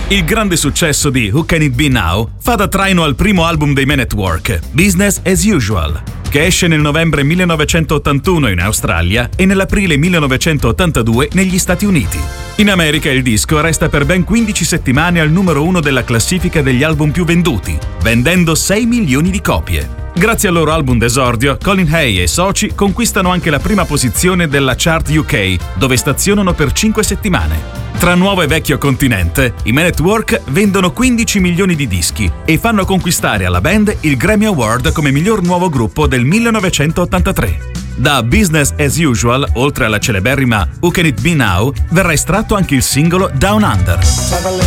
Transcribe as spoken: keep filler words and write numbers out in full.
Il grande successo di Who Can It Be Now fa da traino al primo album dei Men at Work, Business as Usual, che esce nel novembre millenovecentottantuno in Australia e nell'aprile millenovecentottantadue negli Stati Uniti. In America il disco resta per ben quindici settimane al numero uno della classifica degli album più venduti, vendendo sei milioni di copie. Grazie al loro album d'esordio, Colin Hay e soci conquistano anche la prima posizione della chart U K, dove stazionano per cinque settimane. Tra nuovo e vecchio continente, i Men at Work vendono quindici milioni di dischi e fanno conquistare alla band il Grammy Award come miglior nuovo gruppo del millenovecentottantatré. Da Business as Usual, oltre alla celeberrima Who Can It Be Now, verrà estratto anche il singolo Down Under.